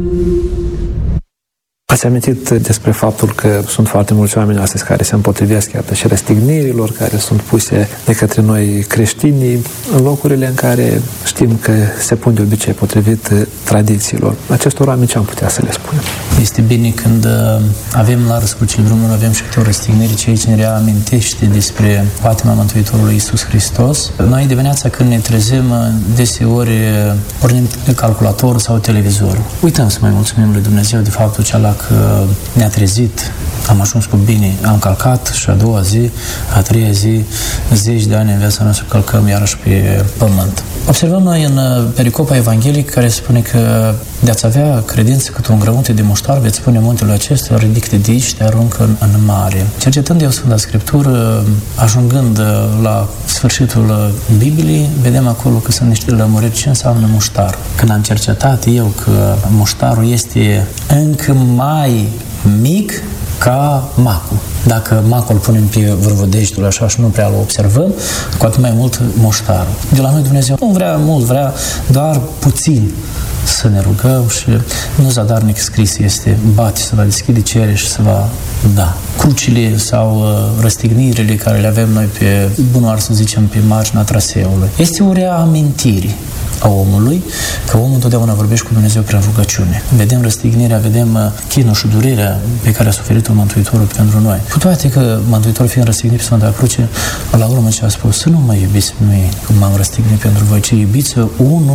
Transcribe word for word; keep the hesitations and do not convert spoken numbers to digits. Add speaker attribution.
Speaker 1: Ați amintit despre faptul că sunt foarte mulți oameni astăzi care se împotrivesc iată și răstignirilor care sunt puse de către noi creștini în locurile în care știm că se pun de obicei potrivit tradițiilor. Acestor oameni ce am putea să le spunem?
Speaker 2: Este bine când avem la răscrucile drumului, avem și câte o răstignire, ce aici ne reamintește despre patima Mântuitorului Iisus Hristos. Noi dimineața când ne trezim, deseori pornim calculatorul sau televizorul. Uităm să mai mulțumim lui Dumnezeu de faptul cealaltă că ne-a trezit, am ajuns cu bine, am calcat și a doua zi, a treia zi, zeci de ani în viața noastră călcăm iarăși pe pământ. Observăm noi în pericopa evanghelică care spune că de-ați avea credință cât un grăunte de muștar, veți spune muntelui acesta, ridică-te de aici și te aruncă în, în mare. Cercetând eu Sfânta Scriptură, ajungând la sfârșitul Bibliei, vedem acolo că sunt niște lămuriri ce înseamnă muștar. Când am cercetat eu că muștarul este încă mai mic ca macul. Dacă macul îl punem pe vârvădeștiul așa și nu prea îl observăm, cu atât mai mult muștarul. De la noi Dumnezeu nu vrea mult, vrea doar puțin să ne rugăm și nu zadarnic scris este, bate, se va deschide, cere și se va da. Crucile sau uh, răstignirile care le avem noi pe bunoar, să zicem, pe marginea traseului. Este o reamintire a omului, că omul întotdeauna vorbește cu Dumnezeu prin rugăciune. Vedem răstignirea, vedem chinul și durerea pe care a suferit-o Mântuitorul pentru noi. Cu toate că Mântuitorul fiind răstignit pe Sfânta Cruce, la urmă ce a spus, să nu mă iubiți pe mine cum m-am răstignit pentru voi, ci iubiți unul